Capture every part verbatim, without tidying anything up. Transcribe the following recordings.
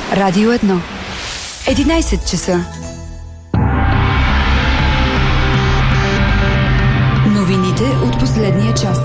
Радио едно. единайсет часа. Новините от последния час.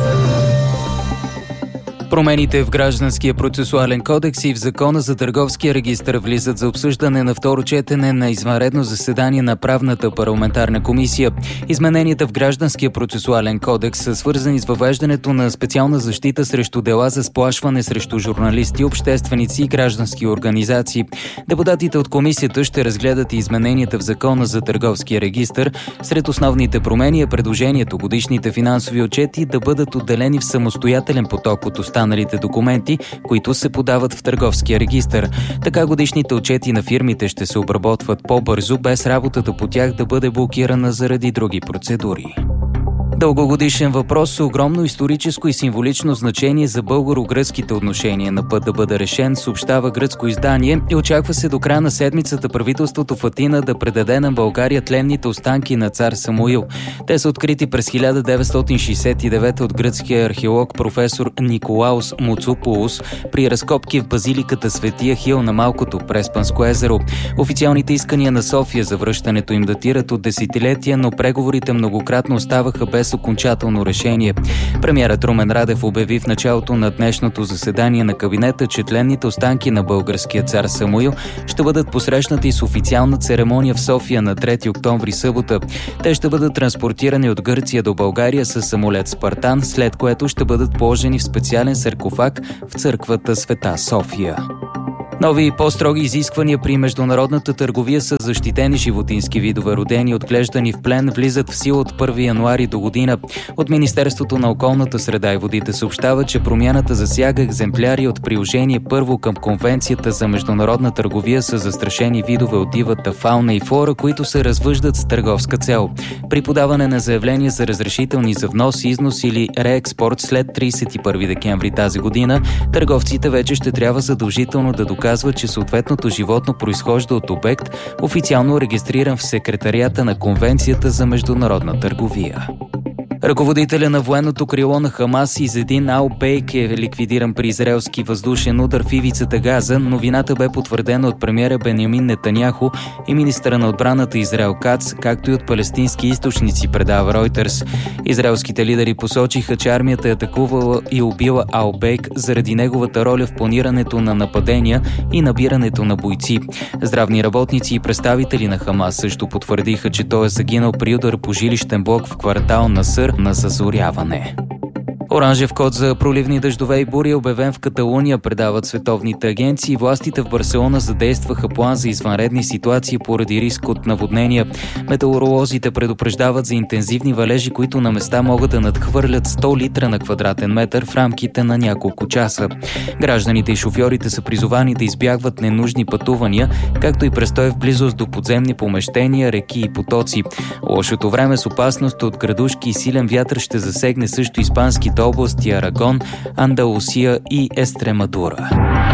Промените в Гражданския процесуален кодекс и в Закона за търговския регистър влизат за обсъждане на второ четене на извънредно заседание на Правната парламентарна комисия. Измененията в Гражданския процесуален кодекс са свързани с въвеждането на специална защита срещу дела за сплашване срещу журналисти, общественици и граждански организации. Депутатите от комисията ще разгледат и измененията в Закона за търговския регистър. Сред основните промени е предложението годишните финансови отчети да бъдат отделени в самостоятелен поток от останалите останалите документи, които се подават в търговския регистър. Така годишните отчети на фирмите ще се обработват по-бързо, без работата по тях да бъде блокирана заради други процедури. Дългогодишен въпрос с огромно историческо и символично значение за българо-гръцките отношения на път да бъде решен, съобщава гръцко издание, и очаква се до края на седмицата правителството в Атина да предаде на България тленните останки на цар Самуил. Те са открити през хиляда деветстотин шейсет и девета от гръцкия археолог професор Николаус Муцополус при разкопки в базиликата Светия Хил на Малкото Преспанско езеро. Официалните искания на София за връщането им датират от десетилетия, но преговорите многократно оставаха без окончателно решение. Премиерът Румен Радев обяви в началото на днешното заседание на кабинета, че тленните останки на българския цар Самуил ще бъдат посрещнати с официална церемония в София на трети октомври събота. Те ще бъдат транспортирани от Гърция до България с самолет Спартан, след което ще бъдат положени в специален саркофаг в църквата Света София. Нови и по-строги изисквания при международната търговия с защитени животински видове, родени и отглеждани в плен, влизат в сила от първи януари до година. От Министерството на околната среда и водите съобщава, че промяната засяга екземпляри от приложение първо към Конвенцията за международна търговия с застрашени видове от дивата фауна и флора, които се развъждат с търговска цел. При подаване на заявление за разрешителни за внос, износ или реекспорт след трийсет и първи декември тази година, търговците вече ще трябва задължително да докажат, казва, че съответното животно произхожда от обект, официално регистриран в секретариата на Конвенцията за международна търговия. Ръководителя на военното крило на Хамас Изедин Ал-Бейк е ликвидиран при израелски въздушен удар в ивицата Газа. Новината бе потвърдена от премиера Бенямин Нетаняху и министъра на отбраната Израел Кац, както и от палестински източници, предава Ройтерс. Израелските лидери посочиха, че армията е атакувала и убила Ал-Бейк заради неговата роля в планирането на нападения и набирането на бойци. Здравни работници и представители на Хамас също потвърдиха, че той е загинал при удар по жилищен блок в квартал Насър на зазоряване. Оранжев код за проливни дъждове и бури е обявен в Каталуния, предават световните агенции. Властите в Барселона задействаха план за извънредни ситуации поради риск от наводнения. Метеоролозите предупреждават за интензивни валежи, които на места могат да надхвърлят сто литра на квадратен метър в рамките на няколко часа. Гражданите и шофьорите са призовани да избягват ненужни пътувания, както и престой в близост до подземни помещения, реки и потоци. Лошото време с опасност от градушки и силен вятър ще засегне също испанските области Арагон, Андалусия и Естремадура.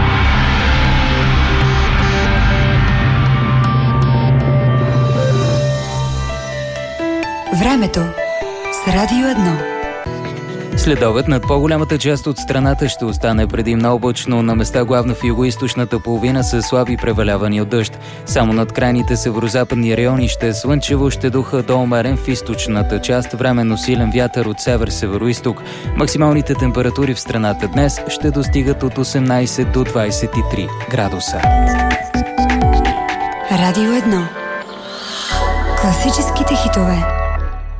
Времето с Радио едно. Следобед над по-голямата част от страната ще остане предимно облачно, на места главно в югоизточната половина са слаби превалявания от дъжд. Само над крайните северозападни райони ще е слънчево, ще духа до умерен в източната част, временно силен вятър от север-североизток. Максималните температури в страната днес ще достигат от осемнайсет до двайсет и три градуса. Радио едно. Класическите хитове.